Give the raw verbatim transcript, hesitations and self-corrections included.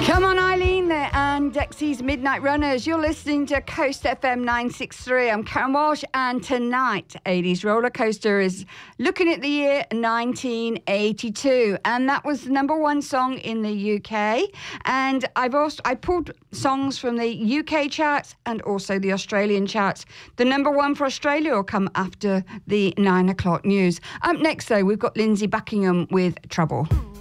Come on, Eileen there and Dexy's Midnight Runners. You're listening to Coast F M nine sixty-three. I'm Karen Walsh, and tonight, eighties Roller Coaster is looking at the year nineteen eighty-two, and that was the number one song in the U K. And I've also I pulled songs from the U K charts and also the Australian charts. The number one for Australia will come after the nine o'clock news. Up next, though, we've got Lindsay Buckingham with Trouble.